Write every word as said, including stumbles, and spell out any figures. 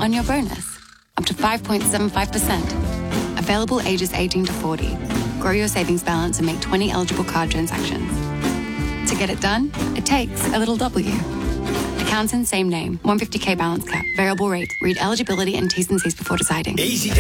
on your bonus, up to five point seven five percent. Available ages eighteen to forty. Grow your savings balance and make twenty eligible card transactions. To get it done, it takes a little W. Accounts in same name. one hundred fifty K balance cap. Variable rate. Read eligibility and T's and C's before deciding. Easy